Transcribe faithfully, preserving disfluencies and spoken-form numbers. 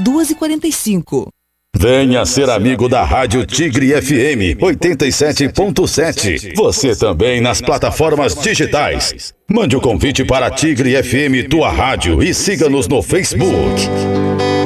duas e quarenta e cinco. Venha ser amigo da Rádio Tigre F M oitenta e sete ponto sete. Você também nas plataformas digitais. Mande o convite para Tigre F M, tua rádio, e siga-nos no Facebook.